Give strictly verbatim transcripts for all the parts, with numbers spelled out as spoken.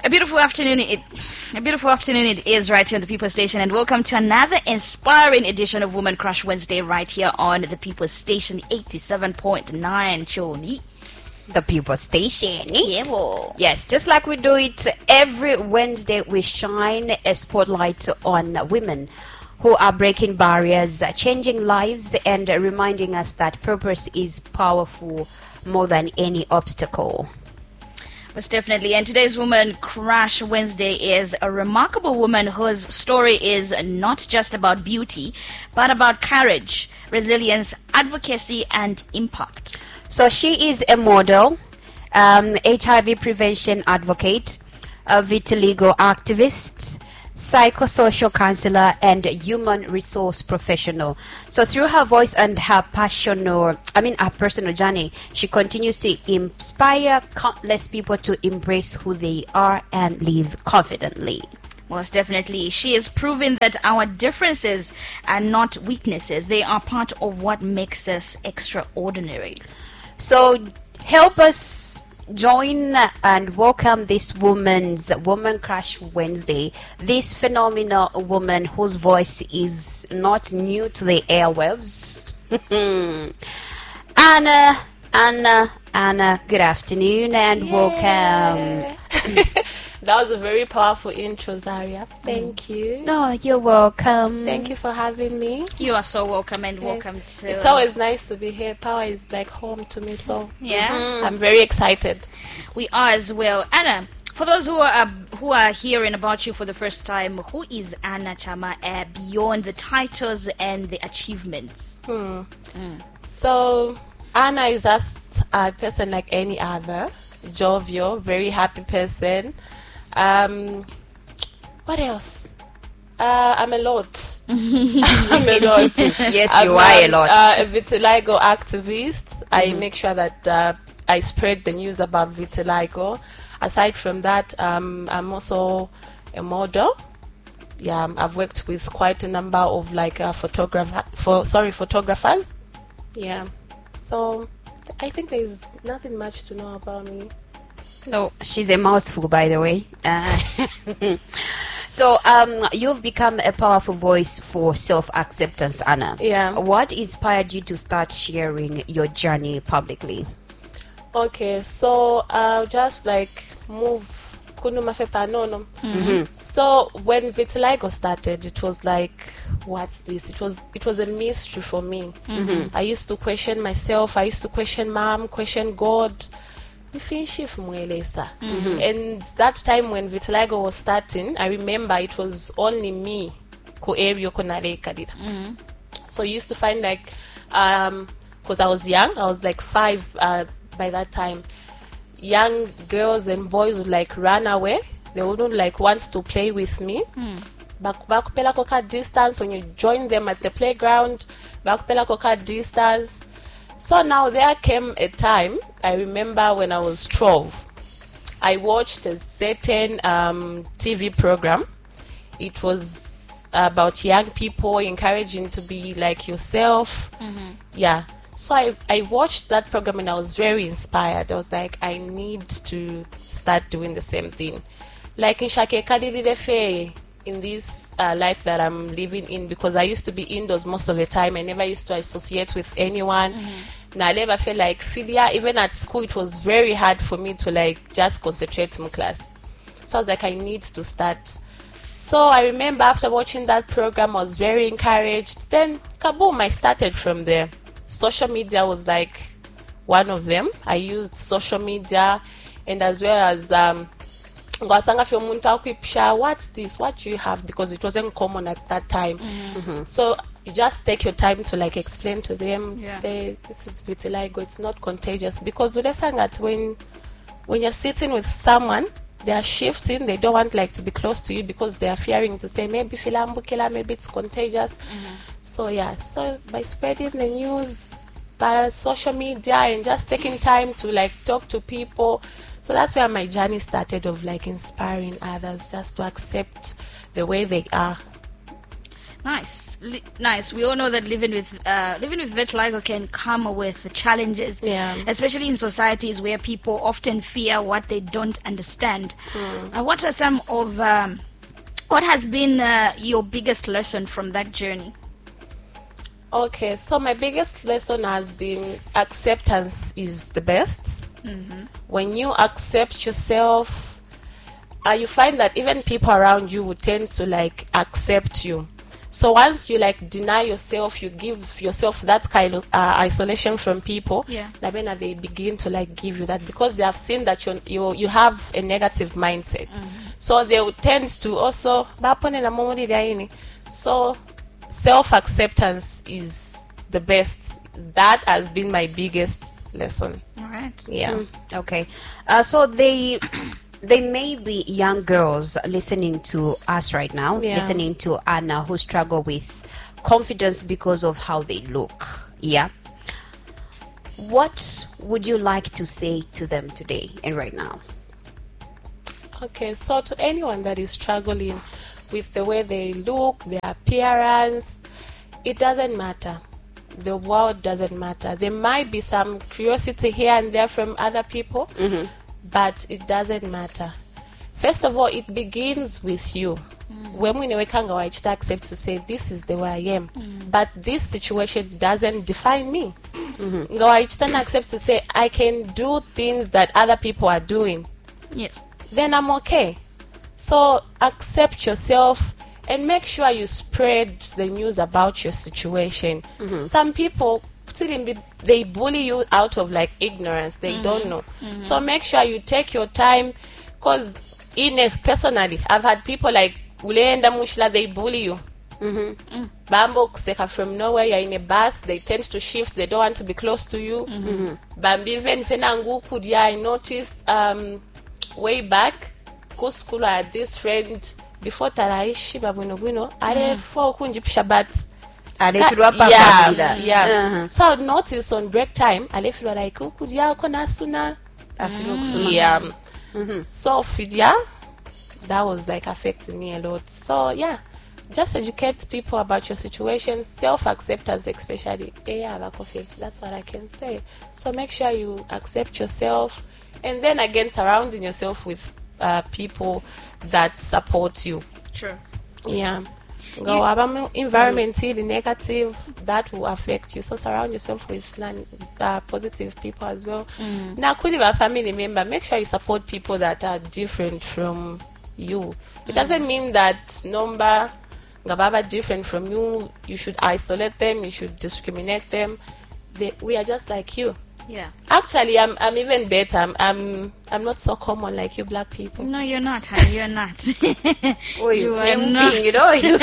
A beautiful afternoon. It, a beautiful afternoon it is right here on the People Station, and welcome to another inspiring edition of Woman Crush Wednesday right here on the People Station eighty-seven point nine. Choni. The People Station. Yeah, well. Yes, just like we do it every Wednesday, we shine a spotlight on women who are breaking barriers, changing lives, and reminding us that purpose is powerful more than any obstacle. Most definitely. And today's Woman Crush Wednesday is a remarkable woman whose story is not just about beauty, but about courage, resilience, advocacy, and impact. So she is a model, um, H I V prevention advocate, a vitiligo activist, psychosocial counselor, and human resource professional. So through her voice and her personal, I mean her personal journey, she continues to inspire countless people to embrace who they are and live confidently. Most definitely. She is proving that our differences are not weaknesses. They are part of what makes us extraordinary. So help us join and welcome this woman's Woman Crush Wednesday, this phenomenal woman whose voice is not new to the airwaves. Anna, Anna, Anna, good afternoon and Yay. welcome. That was a very powerful intro, Zaria. Thank mm. you. No, you're welcome. Thank you for having me. You are so welcome, and yes. welcome to... It's always nice to be here. Power is like home to me, so yeah, mm-hmm. I'm very excited. We are as well. Anna, for those who are uh, who are hearing about you for the first time, who is Anna Chama uh, beyond the titles and the achievements? Hmm. Mm. So Anna is just a person like any other, jovial, very happy person. Um, what else? Uh, I'm a lot. I'm a lot. Yes, I'm you are a lot. Uh, a vitiligo activist. Mm-hmm. I make sure that uh, I spread the news about vitiligo. Aside from that, um, I'm also a model. Yeah, I've worked with quite a number of like uh, photographer, for sorry, photographers. Yeah, so I think there's nothing much to know about me. No, she's a mouthful, by the way. Uh, so, um, you've become a powerful voice for self-acceptance, Anna. Yeah. What inspired you to start sharing your journey publicly? Okay, so I'll just like move. Mm-hmm. So when vitiligo started, it was like, what's this? It was it was a mystery for me. Mm-hmm. I used to question myself. I used to question mom, question God. Mm-hmm. And that time when vitiligo was starting, I remember it was only me who mm-hmm. So I used to find like, um, because I was young, I was like five uh, by that time. Young girls and boys would like run away. They wouldn't like want to play with me. Mm. Bakupela koka distance when you join them at the playground. Bakupela koka distance. So now there came a time, I remember when I was twelve, I watched a certain um, T V program. It was about young people, encouraging to be like yourself. Mm-hmm. Yeah. So I, I watched that program and I was very inspired. I was like, I need to start doing the same thing. Like in Shake Kadiridefe, in this uh, life that I'm living in, because I used to be indoors most of the time. I never used to associate with anyone. Mm-hmm. I never felt like filia. Even at school, it was very hard for me to like just concentrate in class. So I was like, I need to start. So I remember after watching that program, I was very encouraged. Then, kaboom, I started from there. Social media was like one of them. I used social media, and as well as um, what's this? What do you have? Because it wasn't common at that time. Mm-hmm. So you just take your time to like explain to them, yeah. Say this is vitiligo, it's not contagious. Because with that, when when you're sitting with someone, they are shifting, they don't want like to be close to you because they are fearing to say maybe filambukila, maybe it's contagious. Mm-hmm. So yeah, so by spreading the news by social media and just taking time to like talk to people, so that's where my journey started of like inspiring others just to accept the way they are. Nice, Li- nice. We all know that living with uh, living with vitiligo can come with challenges, Yeah. especially in societies where people often fear what they don't understand. Uh, what are some of um, what has been uh, your biggest lesson from that journey? Okay, so my biggest lesson has been acceptance is the best. When you accept yourself, uh, you find that even people around you would tend to like accept you. So once you like deny yourself, you give yourself that kind of uh, isolation from people. Yeah. Then they begin to like give you that because they have seen that you you you have a negative mindset. So they would tend to also so self acceptance is the best. That has been my biggest lesson. All right. Yeah. Okay. Uh, so they they may be young girls listening to us right now, Yeah. listening to Anna, who struggle with confidence because of how they look. Yeah. What would you like to say to them today and right now? Okay, so to anyone that is struggling with the way they look, their appearance, it doesn't matter. The world doesn't matter. There might be some curiosity here and there from other people, but it doesn't matter. First of all, it begins with you. When we know we can go, I accept to say this is the way I am, but this situation doesn't define me. Go, I accept to say I can do things that other people are doing. Yes. Then I'm okay. So accept yourself and make sure you spread the news about your situation. Some people, they bully you out of like ignorance. They don't know. So make sure you take your time, because in a, personally, I've had people like Uleenda Mushla, they bully you. Bambo kuseka from nowhere, you're in a bus, they tend to shift, they don't want to be close to you. Bambi even fenangu kudia, I noticed um way back, go school, I had this friend before Taraishi Babuno Buno, I four kunjip but yeah, yeah. Uh-huh. So I would notice on break time, I left like kudia konasuna. Yeah. So Fidia, that was like affecting me a lot. So yeah, just educate people about your situation, self-acceptance especially. Yeah, that's what I can say. So make sure you accept yourself, and then again surrounding yourself with uh, people that support you. Sure. Yeah. Go about environment really negative, that will affect you. So surround yourself with non, uh, positive people as well. Now, could you be a family member? Make sure you support people that are different from you. It doesn't mean that number Gababa different from you, you should isolate them, you should discriminate them. They, we are just like you. Yeah. Actually, I'm I'm even better. I'm I'm, I'm not so common like you black people. No, you're not, honey. You're not. Oh, you are name not. being, you know.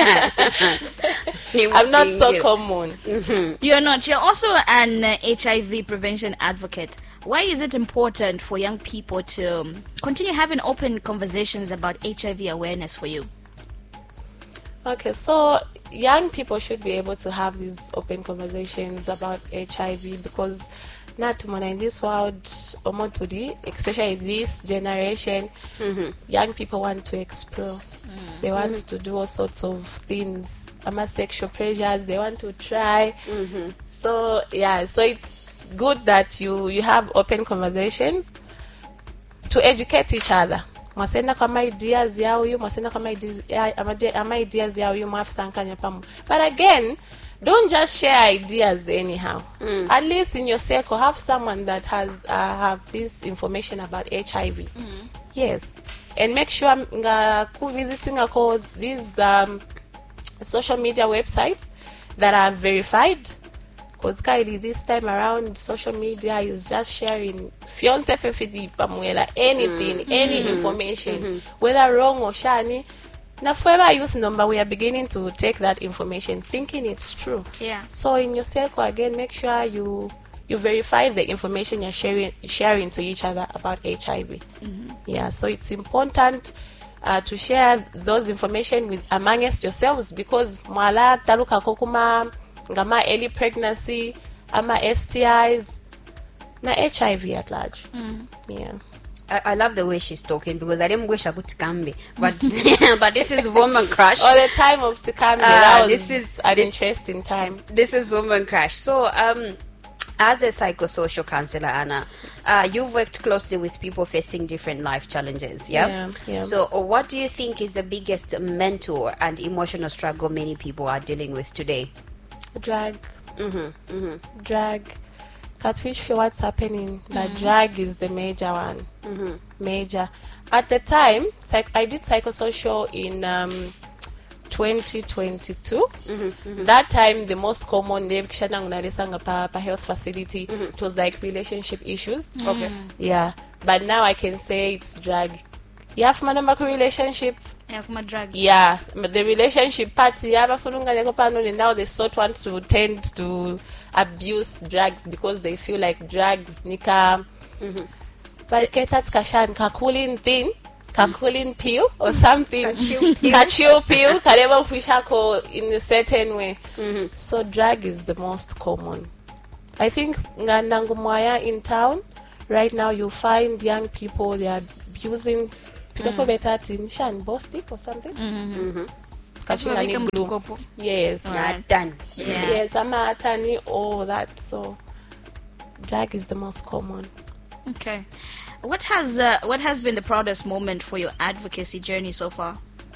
Name I'm not being, so you. common. You're not. You're also an uh, H I V prevention advocate. Why is it important for young people to um, continue having open conversations about H I V awareness for you? Okay, so young people should be able to have these open conversations about H I V, because not in this world, especially this generation, young people want to explore. They want to do all sorts of things. Ama sexual pressures, they want to try. So yeah, so it's good that you you have open conversations to educate each other. Mwasenda kama ideas yao yu, mwasenda kama ideas ama ideas yao yu mwafisankanya pamu. But again, don't just share ideas anyhow. At least in your circle, have someone that has uh, have this information about H I V. Yes, and make sure nga ku visiting ako these um, social media websites that are verified. Because Kylie, this time around, social media is just sharing fiance fefidi pamuela anything, any information, whether wrong or shiny. Now, Forever Youth number, we are beginning to take that information, thinking it's true. Yeah. So in your circle, again, make sure you you verify the information you're sharing sharing to each other about H I V. Yeah. So it's important uh, to share those information with amongst yourselves, because mwala taluka kokuma ngama early pregnancy, ama S T Is, na H I V at large. Yeah. I, I love the way she's talking because I didn't wish I could Tikambi, but but this is Woman Crush. Or the time of Tikambi. Uh, that was this is an thi- interesting time. This is Woman Crush. So, um, as a psychosocial counselor, Anna, uh, you've worked closely with people facing different life challenges. Yeah. Yeah, yeah. So, uh, what do you think is the biggest mental and emotional struggle many people are dealing with today? Drag. Mm-hmm, mm-hmm, Drag. Catfish for what's happening. The drag is the major one. mm-hmm. Major. At the time, psych- I did psychosocial in um, twenty twenty-two. Mm-hmm, That time, the most common name kishana unalesanga pa pa health facility. Mm-hmm. It was like relationship issues. Okay. Yeah, but now I can say it's drag. You have manamba relationship. Yeah, kuma drug. Yeah, but the relationship parts, yeah, and now they sort want to tend to abuse drugs because they feel like drugs nika but that's kashan ka cooling thing, ka cooling pill or something, ka chill pill, ka never fishako in a certain way. So drug is the most common. I think Ngandangumwaya in town right now you find young people they are abusing Pitofo betatin shan bostik or something. Kashinga ni Kama blue. mtukopo. Yes. Not done. Yeah. Yes, ama atani all that. So drag is the most common. Okay. What has uh, what has been the proudest moment for your advocacy journey so far?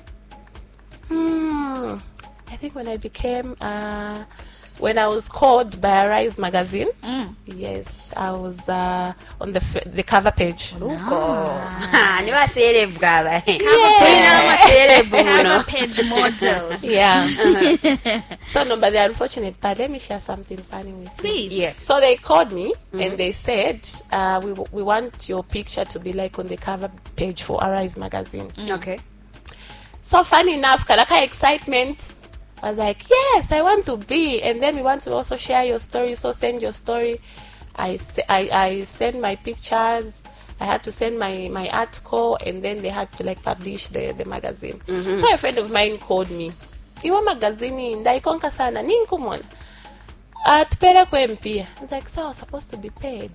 Hmm. I think when I became uh when I was called by Arise magazine. Mm. Yes, I was uh on the f- the cover page. Ah, you are celeb, brother. Cover page models. Yeah. So no, but the unfortunate part. Let me share something funny with you. Please. Yes. So they called me and they said, uh, we we want your picture to be like on the cover page for Arise magazine. Okay. So funny enough, Kalaka excitement. I was like, yes, I want to be. And then we want to also share your story. So send your story. I, se- I, I send my pictures. I had to send my, my article. And then they had to like publish the, the magazine. So a friend of mine called me. Iwa magazini ndaikonka sana. Ninkumona. Atupere kwempia. I was like, so I was supposed to be paid.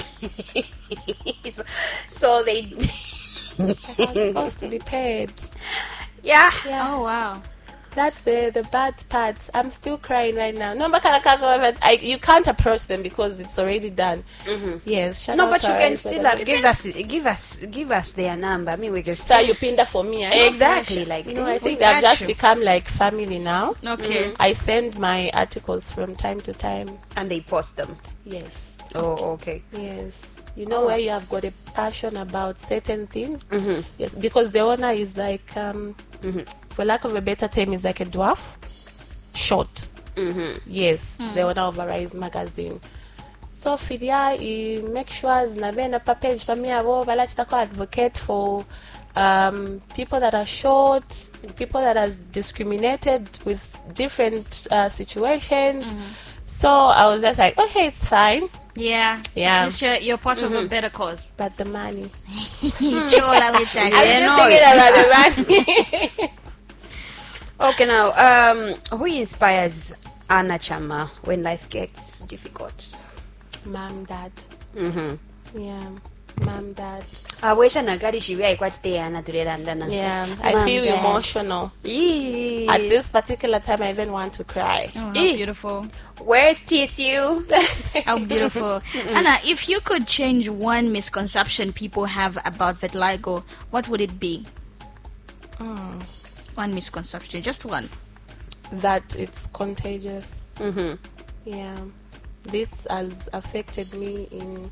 so, so they. I was supposed to be paid. Yeah. Yeah. Oh wow. That's the the bad part. I'm still crying right now. No, but I, you can't approach them because it's already done. Yes. Shout No, out but to you our can Instagram. still uh, give us, give us, give us their number. I mean, we can Star still. you pinda for me. I know. Exactly, like You know, I we think got they've just you. become like family now. Okay. I send my articles from time to time. And they post them. Yes. Oh, okay. Yes. You know where you have got a passion about certain things. Yes, because the owner is like, um, for lack of a better term, is like a dwarf, short. Yes, the owner of Arise magazine. So filia, he make sure nabe na pa page pa mi abo bala chitako advocate for um, people that are short, people that are discriminated with different uh, situations. So I was just like, okay, it's fine. Yeah. Yeah. At least you're, you're part of a better cause. But the money. Chola with that. I Yeah, know Thinking about the money. Okay, now, um, who inspires Anna Chama when life gets difficult? Mom, dad. Mm-hmm. Yeah. Mom, dad. I wish Anagari she be quite stay Anna to the Yeah. I feel emotional. Yeah. At this particular time, I even want to cry. Oh, how Eh. beautiful. Where's tissue? How beautiful. Anna, if you could change one misconception people have about vitiligo, what would it be? Mm. One misconception, just one. That it's contagious. Mm-hmm. Yeah. This has affected me in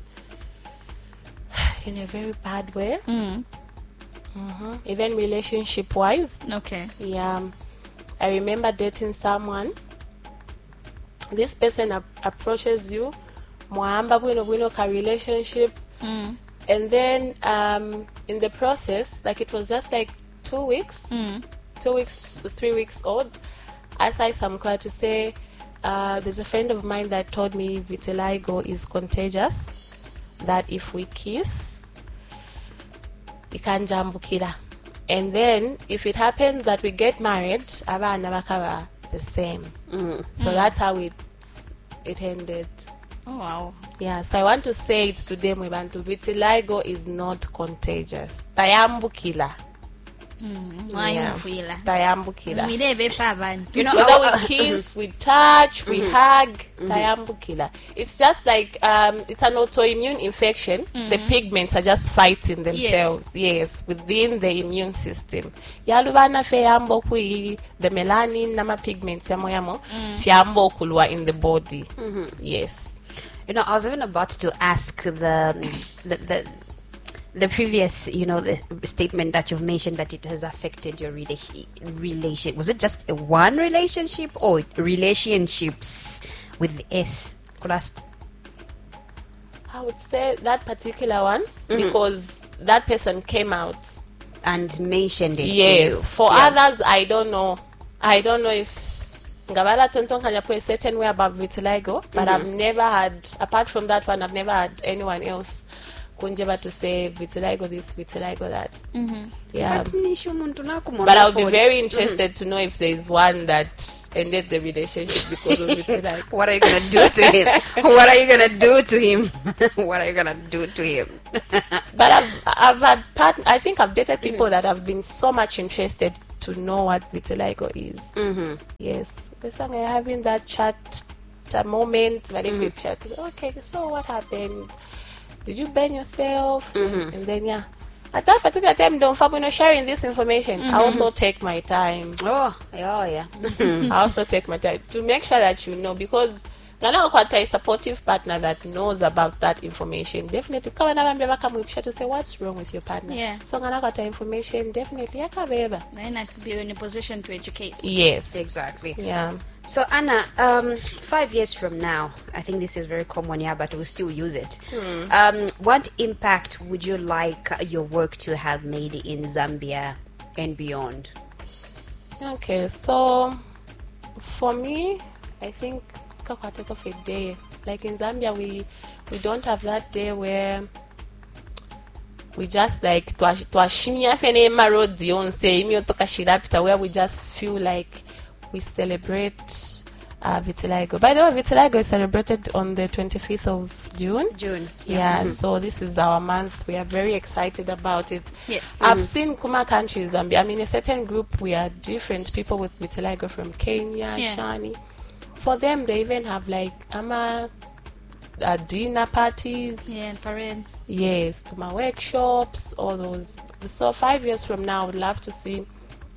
in a very bad way. Mm. hmm Even relationship wise. Okay. Yeah. I remember dating someone. This person ap- approaches you. Mwamba bwino bwino ka relationship. Mm. And then um, in the process, like it was just like two weeks, Mm. two weeks, three weeks old. I saw some cry to say, uh, there's a friend of mine that told me vitiligo is contagious, that if we kiss, it can jambukira. And then if it happens that we get married, abana bakaba the same. Mm-hmm. So that's how it it ended. Oh, wow. Yeah, so I want to say it to them, Bantu, vitiligo is not contagious. Tayambukila. Yeah. Tayambukila. You know, whether we kiss, we touch, we hug, tayambukila. It's just like um, it's an autoimmune infection. The pigments are just fighting themselves. Yes, within the immune system. Yalubana feyambo kui the melanin nama pigments yamo yamo feyambo kulwa in the body. Yes. You know, I was even about to ask the the. the The previous, you know, the statement that you've mentioned that it has affected your relation. relation. Was it just a one relationship or relationships with the S? I would say that particular one because that person came out and mentioned it. Yes. To you. For Yeah. others, I don't know. I don't know if Ngabala Tonton can put a certain way about vitiligo, but I've never had. Apart from that one, I've never had anyone else kunjeba to say vitiligo this, vitiligo that. Mm-hmm. Yeah. But I would be very interested mm-hmm. to know if there is one that ended the relationship because of vitiligo. What are you gonna do to him? What are you gonna do to him? What are you gonna do to him? But I've I've had part. I think I've dated people mm-hmm. that have been so much interested to know what vitiligo is. Mm-hmm. Yes, the song I having that chat, that moment, very mm-hmm. quick chat. Okay, so what happened? Did you burn yourself? Mm-hmm. And then, yeah. At that particular time, don't you know, sharing this information, mm-hmm. I also take my time. Oh, oh yeah. I also take my time to make sure that you know, because Nana Okwata is a supportive partner that knows about that information. Definitely, come and have a come to say what's wrong with your partner. Yeah. So Nana Okwata information, definitely, I can be Then I could be in a position to educate. Yes. Exactly. Yeah. So Anna, um, five years from now, I think this is very common here, but we'll still use it. Hmm. Um, what impact would you like your work to have made in Zambia and beyond? Okay, so for me, I think take of a day. Like in Zambia, we we don't have that day where we just like twashimia fene marodi on say imiotoka shirapita, where we just feel like we celebrate uh, vitiligo. By the way, vitiligo is celebrated on the twenty-fifth of June. June. Yeah, yeah. Mm-hmm. So this is our month. We are very excited about it. Yes. I've Mm-hmm. seen Kuma countries, Zambia. I mean, a certain group, we are different people with vitiligo from Kenya, Yeah. Shani. For them, they even have like ama uh, dinner parties. Yeah, and parents. Yes, to my workshops, all those. So five years from now, I would love to see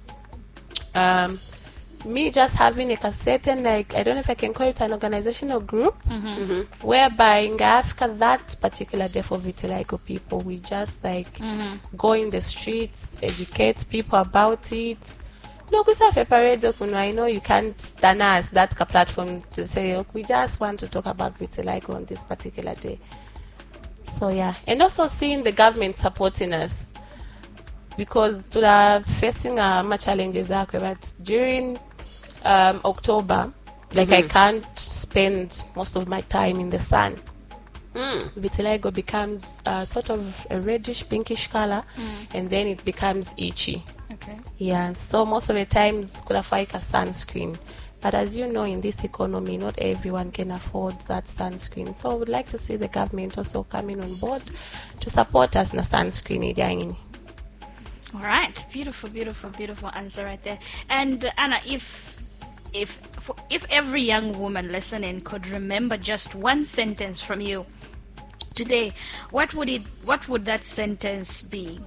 um, me just having like a certain, like, I don't know if I can call it an organizational group, Mm-hmm. mm-hmm. whereby in Africa, that particular day for vitiligo people, we just like Mm-hmm. go in the streets, educate people about it. No, I know you can't stand us. That's a platform to say, look, we just want to talk about vitiligo on this particular day. So yeah, and also seeing the government supporting us, because we are facing uh, much challenges. But during um, October, like mm-hmm. I can't spend most of my time in the sun. Mm. Vitiligo becomes uh, sort of a reddish, pinkish color, mm. and then it becomes itchy. Okay. Yeah, so most of the times could afford a sunscreen. But as you know, in this economy, not everyone can afford that sunscreen. So I would like to see the government also coming on board to support us in a sunscreen. All right, beautiful, beautiful, beautiful answer right there. And uh, Anna, if if for, if every young woman listening could remember just one sentence from you today, what would it? What would that sentence be?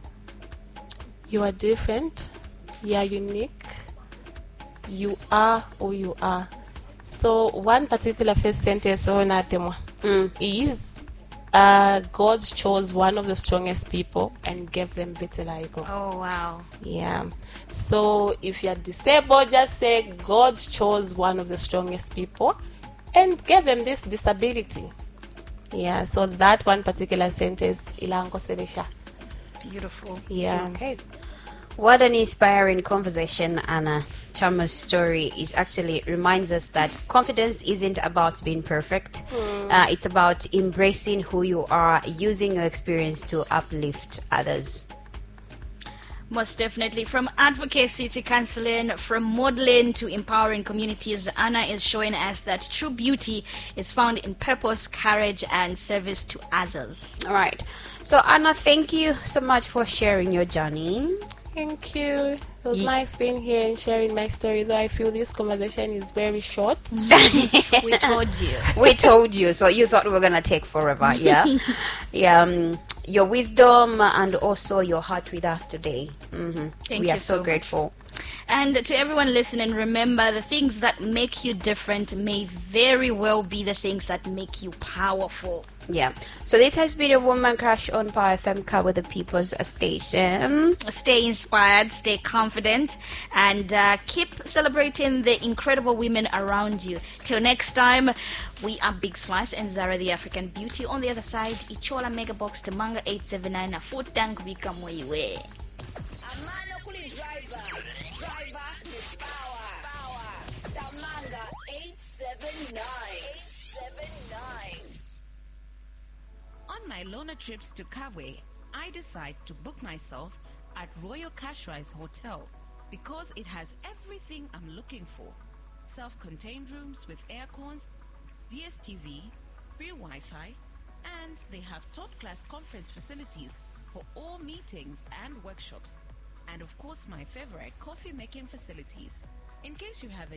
You are different. You are unique. You are who you are. So one particular first sentence mm. is uh, God chose one of the strongest people and gave them vitiligo. Oh wow. Yeah. So if you are disabled, just say God chose one of the strongest people and gave them this disability. Yeah. So that one particular sentence, ilango seresha. Beautiful. Yeah. Okay. What an inspiring conversation, Anna. Chama's story is actually reminds us that confidence isn't about being perfect. Mm. Uh, it's about embracing who you are, using your experience to uplift others. Most definitely. From advocacy to counseling, from modeling to empowering communities, Anna is showing us that true beauty is found in purpose, courage, and service to others. All right. So, Anna, thank you so much for sharing your journey. Thank you. It was Ye- nice being here and sharing my story, though I feel this conversation is very short. We told you. We told you, so you thought we were gonna take forever, yeah? Yeah. Um, your wisdom and also your heart with us today. hmm Thank we you are so, so much. grateful. And to everyone listening, remember the things that make you different may very well be the things that make you powerful. Yeah. So this has been a Woman Crush on Power F M, Cover the People's Station. Stay inspired, stay confident, and uh, keep celebrating the incredible women around you. Till next time, we are Big Slice and Zara the African Beauty. On the other side, Ichola Mega Box to Manga eight seven nine na Food Tank Become Where You Were. Amano kuli driver, driver ni power, power. Tamanga eight seven nine, eight seven nine. On my loner trips to Kabwe, I decide to book myself at Royal Kashrais Hotel because it has everything I'm looking for. Self-contained rooms with air cons, D S T V, free Wi-Fi, and they have top-class conference facilities for all meetings and workshops. And of course, my favorite, coffee-making facilities. In case you have a